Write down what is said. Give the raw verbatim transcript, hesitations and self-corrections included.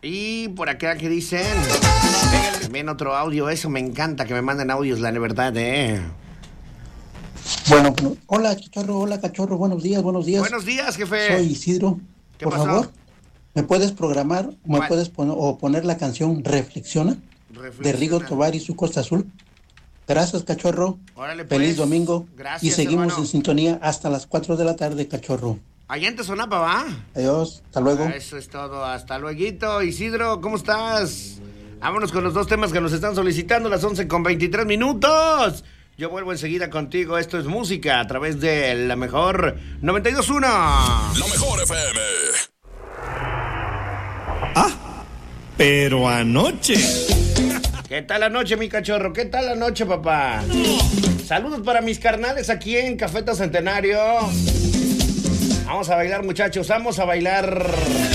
Y por acá, ¿qué dicen? También otro audio, eso me encanta, que me manden audios, la verdad, ¿eh? Bueno, hola, Cachorro, hola, Cachorro, buenos días, buenos días. Buenos días, jefe. Soy Isidro. ¿Qué Por pasó? favor, ¿me puedes programar, me ¿Cuál? puedes poner, o poner la canción Reflexiona, Reflexiona. de Rigo Tobar y su Costa Azul? Gracias, Cachorro. Órale, pues. Feliz domingo. Gracias, y seguimos hermano. en sintonía hasta las cuatro de la tarde, Cachorro. Allá en Tezonapa, ¿va? Adiós, hasta luego. Ah, eso es todo, hasta luego. Isidro, ¿cómo estás? Vámonos con los dos temas que nos están solicitando, las once con veintitrés minutos. Yo vuelvo enseguida contigo, esto es música a través de la mejor noventa y dos punto uno. La mejor F M. Ah, pero anoche. ¿Qué tal la noche, mi cachorro? ¿Qué tal la noche, papá? Saludos para mis carnales aquí en Cafeta Centenario. Vamos a bailar, muchachos, vamos a bailar.